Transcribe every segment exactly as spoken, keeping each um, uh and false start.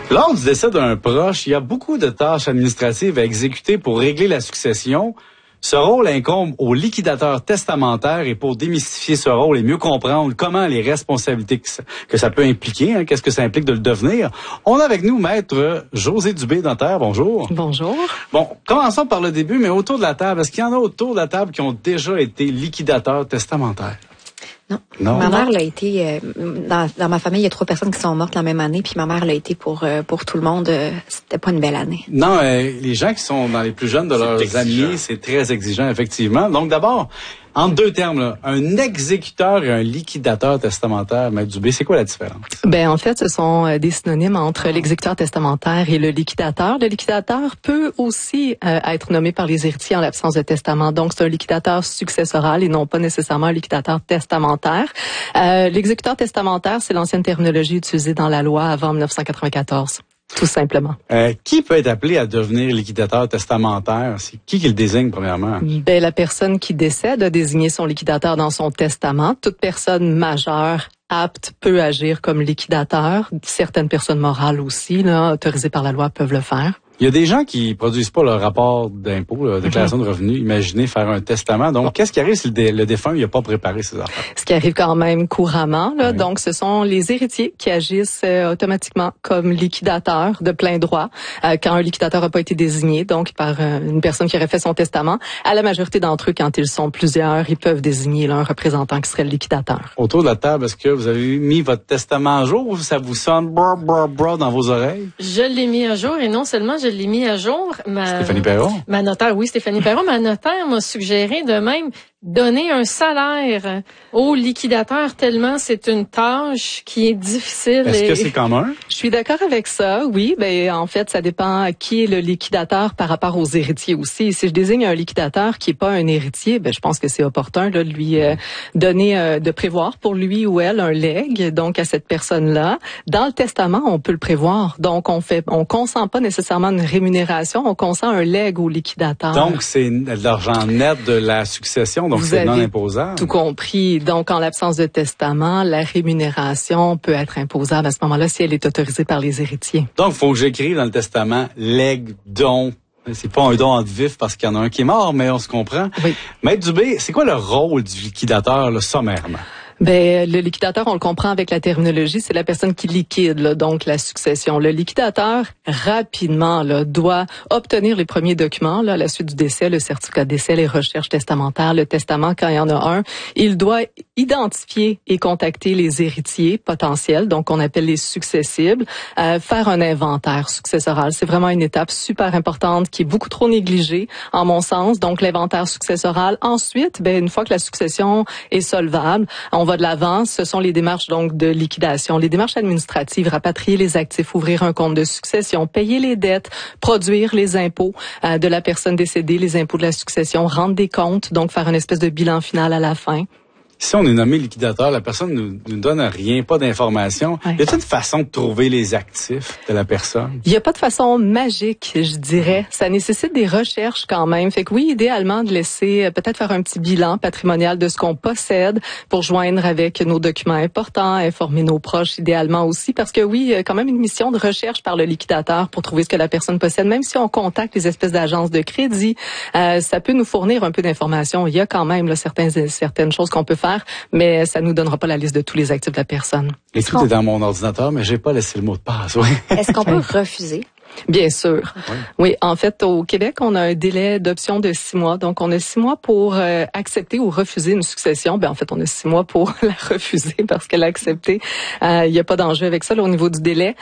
Lors du décès d'un proche, il y a beaucoup de tâches administratives à exécuter pour régler la succession. Ce rôle incombe au liquidateur testamentaire et pour démystifier ce rôle et mieux comprendre comment les responsabilités que ça, que ça peut impliquer, hein, qu'est-ce que ça implique de le devenir, on a avec nous Maître Josée Dubé-Nanterre. Bonjour. Bonjour. Bon, commençons par le début, mais autour de la table, est-ce qu'il y en a autour de la table qui ont déjà été liquidateurs testamentaires? Non. Non. Ma mère l'a été, euh, dans, dans ma famille, il y a trois personnes qui sont mortes la même année, puis ma mère l'a été pour euh, pour tout le monde. Euh, c'était pas une belle année. Non, euh, les gens qui sont dans les plus jeunes de leurs amis, c'est très exigeant, effectivement. Donc d'abord, en deux termes, là, un exécuteur et un liquidateur testamentaire, Maître Dubé, c'est quoi la différence? Ben en fait, ce sont euh, des synonymes entre l'exécuteur testamentaire et le liquidateur. Le liquidateur peut aussi euh, être nommé par les héritiers en l'absence de testament. Donc, c'est un liquidateur successoral et non pas nécessairement un liquidateur testamentaire. Euh, l'exécuteur testamentaire, c'est l'ancienne terminologie utilisée dans la loi avant dix-neuf cent quatre-vingt-quatorze. Tout simplement. Euh, qui peut être appelé à devenir liquidateur testamentaire? C'est qui qui le désigne, premièrement? Ben, la personne qui décède a désigné son liquidateur dans son testament. Toute personne majeure apte peut agir comme liquidateur. Certaines personnes morales aussi, là, autorisées par la loi, peuvent le faire. Il y a des gens qui produisent pas leur rapport d'impôt, la déclaration de revenus. Imaginez faire un testament. Donc, qu'est-ce qui arrive si le, dé, le défunt n'a pas préparé ses affaires? Ce qui arrive quand même couramment, là. Oui. Donc, ce sont les héritiers qui agissent euh, automatiquement comme liquidateurs de plein droit euh, quand un liquidateur n'a pas été désigné, donc par euh, une personne qui aurait fait son testament. À la majorité d'entre eux, quand ils sont plusieurs, ils peuvent désigner là, un représentant qui serait le liquidateur. Autour de la table, est-ce que vous avez mis votre testament à jour ou ça vous sonne bra bra bra dans vos oreilles? Je l'ai mis à jour et non seulement je l'ai mis à jour. Ma, Stéphanie Perron? Ma notaire, oui, Stéphanie Perron. Ma notaire m'a suggéré de même donner un salaire au liquidateur tellement c'est une tâche qui est difficile. Est-ce et... que c'est commun? Je suis d'accord avec ça, oui. Ben en fait, ça dépend qui est le liquidateur par rapport aux héritiers aussi. Si je désigne un liquidateur qui est pas un héritier, ben je pense que c'est opportun là, de lui euh, donner, euh, de prévoir pour lui ou elle un legs, donc à cette personne-là. Dans le testament, on peut le prévoir. Donc on fait, on consent pas nécessairement une rémunération, on consent un legs au liquidateur. Donc c'est de l'argent net de la succession. Donc, c'est non imposable. Tout compris. Donc, en l'absence de testament, la rémunération peut être imposable à ce moment-là si elle est autorisée par les héritiers. Donc, il faut que j'écrive dans le testament legs, don. C'est pas un don en vif parce qu'il y en a un qui est mort, mais on se comprend. Oui. Maître Dubé, c'est quoi le rôle du liquidateur, là, sommairement? Ben, le liquidateur, on le comprend avec la terminologie, c'est la personne qui liquide, là, donc la succession. Le liquidateur, rapidement, là, doit obtenir les premiers documents, là, à la suite du décès, le certificat de décès, les recherches testamentaires, le testament, quand il y en a un. Il doit identifier et contacter les héritiers potentiels, donc on appelle les successibles, euh, faire un inventaire successoral. C'est vraiment une étape super importante qui est beaucoup trop négligée, en mon sens. Donc, l'inventaire successoral. Ensuite, ben, une fois que la succession est solvable, on va de l'avant, ce sont les démarches donc de liquidation, les démarches administratives, rapatrier les actifs, ouvrir un compte de succession, payer les dettes, produire les impôts euh, de la personne décédée, les impôts de la succession, rendre des comptes, donc faire une espèce de bilan final à la fin. Si on est nommé liquidateur, la personne ne nous, nous donne rien, pas d'informations. Ouais. Y a-t-il une façon de trouver les actifs de la personne? Il n'y a pas de façon magique, je dirais. Ça nécessite des recherches quand même. Fait que oui, idéalement, de laisser peut-être faire un petit bilan patrimonial de ce qu'on possède pour joindre avec nos documents importants, informer nos proches idéalement aussi. Parce que oui, il y a quand même une mission de recherche par le liquidateur pour trouver ce que la personne possède. Même si on contacte les espèces d'agences de crédit, euh, ça peut nous fournir un peu d'informations. Il y a quand même là, certaines, certaines choses qu'on peut faire, mais ça nous donnera pas la liste de tous les actifs de la personne. Et tout est dans mon ordinateur, mais j'ai pas laissé le mot de passe. Oui. Est-ce qu'on peut refuser? Bien sûr. Oui. oui, en fait, au Québec, on a un délai d'option de six mois. Donc, on a six mois pour euh, accepter ou refuser une succession. Ben, en fait, on a six mois pour la refuser parce qu'elle a accepté. Il euh, n'y a pas d'enjeu avec ça là, au niveau du délai.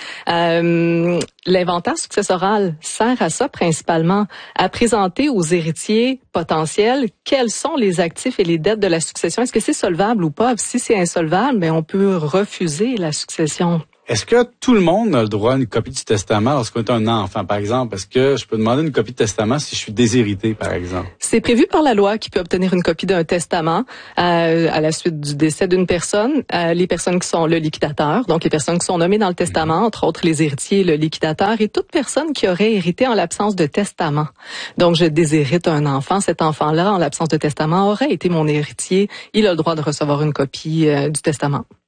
Euh, l'inventaire successoral sert à ça principalement, à présenter aux héritiers potentiels quels sont les actifs et les dettes de la succession. Est-ce que c'est solvable ou pas? Si c'est insolvable, ben, on peut refuser la succession. Est-ce que tout le monde a le droit à une copie du testament lorsqu'on est un enfant, par exemple? Est-ce que je peux demander une copie de testament si je suis déshérité, par exemple? C'est prévu par la loi qui peut obtenir une copie d'un testament euh, à la suite du décès d'une personne. Euh, les personnes qui sont le liquidateur, donc les personnes qui sont nommées dans le testament, entre autres les héritiers, le liquidateur, et toute personne qui aurait hérité en l'absence de testament. Donc, je déshérite un enfant. Cet enfant-là, en l'absence de testament, aurait été mon héritier. Il a le droit de recevoir une copie euh, du testament.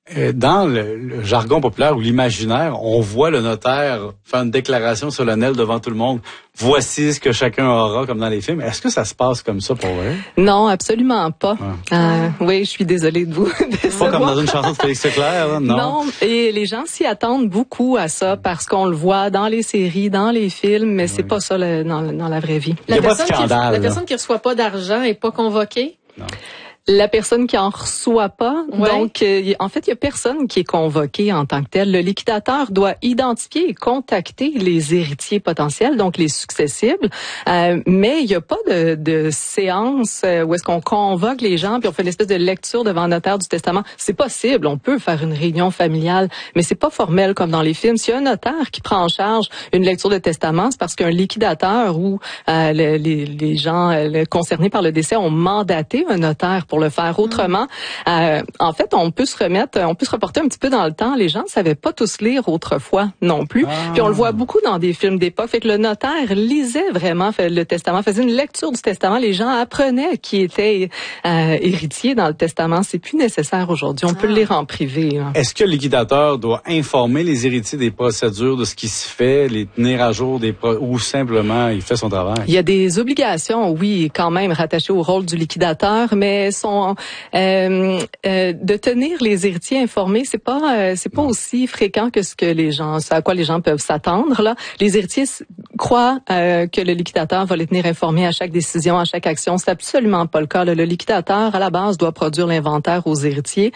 Dans le, le jargon populaire ou l'imaginaire, on voit le notaire faire une déclaration solennelle devant tout le monde. Voici ce que chacun aura, comme dans les films. Est-ce que ça se passe comme ça pour vrai? Non, absolument pas. Ah. Euh, oui, je suis désolée de vous décevoir. Pas comme dans une chanson de Félix Leclerc, là, non? Non, et les gens s'y attendent beaucoup à ça parce qu'on le voit dans les séries, dans les films, mais oui. c'est pas ça le, dans, dans la vraie vie. La Il y a personne, pas de scandale, qui, la là. personne qui reçoit pas d'argent est pas convoquée? Non. La personne qui en reçoit pas, ouais. donc euh, en fait, il y a personne qui est convoqué en tant que tel. Le liquidateur doit identifier et contacter les héritiers potentiels, donc les successibles, euh, mais il n'y a pas de, de séance euh, où est-ce qu'on convoque les gens puis on fait une espèce de lecture devant le notaire du testament. C'est possible, on peut faire une réunion familiale, mais c'est pas formel comme dans les films. S'il y a un notaire qui prend en charge une lecture de testament, c'est parce qu'un liquidateur ou euh, le, les, les gens euh, concernés par le décès ont mandaté un notaire pour pour le faire autrement. Euh, en fait, on peut se remettre, on peut se reporter un petit peu dans le temps. Les gens ne savaient pas tous lire autrefois non plus. Ah. Puis on le voit beaucoup dans des films d'époque. Fait que le notaire lisait vraiment le testament, faisait une lecture du testament. Les gens apprenaient qui était euh, héritier dans le testament. C'est plus nécessaire aujourd'hui. On ah. peut le lire en privé. Hein. Est-ce que le liquidateur doit informer les héritiers des procédures, de ce qui se fait, les tenir à jour des pro- ou simplement il fait son travail? Il y a des obligations, oui, quand même rattachées au rôle du liquidateur, mais sont euh, euh, de tenir les héritiers informés, c'est pas euh, c'est pas non. aussi fréquent que ce que les gens, à quoi les gens peuvent s'attendre là. Les héritiers croient euh, que le liquidateur va les tenir informés à chaque décision, à chaque action. C'est absolument pas le cas. Là. Le liquidateur à la base doit produire l'inventaire aux héritiers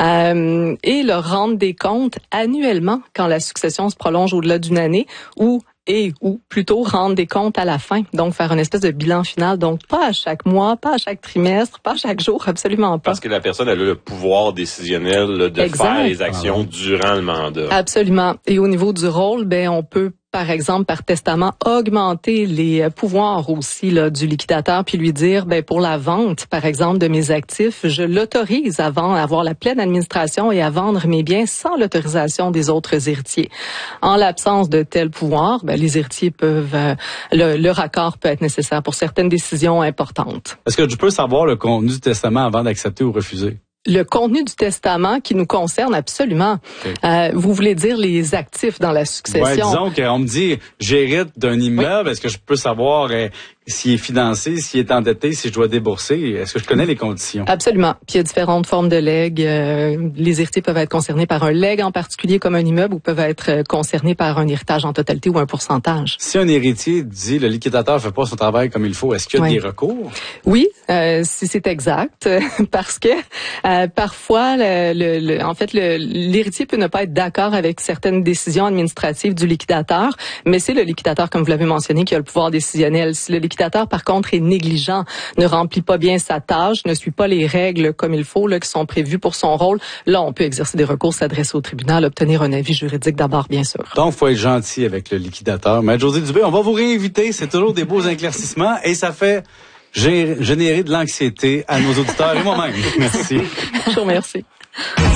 euh, et leur rendre des comptes annuellement quand la succession se prolonge au-delà d'une année ou et ou plutôt rendre des comptes à la fin, donc faire une espèce de bilan final, donc pas à chaque mois, pas à chaque trimestre, pas à chaque jour, absolument pas. Parce que la personne elle a le pouvoir décisionnel là, de exact. faire les actions ah. durant le mandat. Absolument. Et au niveau du rôle, ben on peut par exemple, par testament, augmenter les pouvoirs aussi là, du liquidateur, puis lui dire, ben pour la vente, par exemple, de mes actifs, je l'autorise à vendre, à avoir la pleine administration et à vendre mes biens sans l'autorisation des autres héritiers. En l'absence de tel pouvoir, ben, les héritiers peuvent, euh, le, leur accord peut être nécessaire pour certaines décisions importantes. Est-ce que je peux savoir le contenu du testament avant d'accepter ou refuser? Le contenu du testament qui nous concerne absolument. Okay. Euh, vous voulez dire les actifs dans la succession? Ouais, disons qu'on me dit, j'hérite d'un immeuble, oui. Est-ce que je peux savoir euh, s'il est financé, s'il est endetté, si je dois débourser? Est-ce que je connais les conditions? Absolument. Puis il y a différentes formes de legs. Euh, les héritiers peuvent être concernés par un legs en particulier comme un immeuble ou peuvent être concernés par un héritage en totalité ou un pourcentage. Si un héritier dit le liquidateur fait pas son travail comme il faut, est-ce qu'il y a oui. des recours? Oui, euh, si c'est exact, parce que euh, parfois, le, le, le, en fait, le, l'héritier peut ne pas être d'accord avec certaines décisions administratives du liquidateur, mais c'est le liquidateur, comme vous l'avez mentionné, qui a le pouvoir décisionnel. Si le liquidateur, par contre, est négligent, ne remplit pas bien sa tâche, ne suit pas les règles comme il faut, là, qui sont prévues pour son rôle, là, on peut exercer des recours, s'adresser au tribunal, obtenir un avis juridique d'abord, bien sûr. Donc, faut être gentil avec le liquidateur. Maître Josée Dubé, on va vous réinviter. C'est toujours des beaux éclaircissements et ça fait générer de l'anxiété à nos auditeurs et moi-même. Merci. Je vous remercie.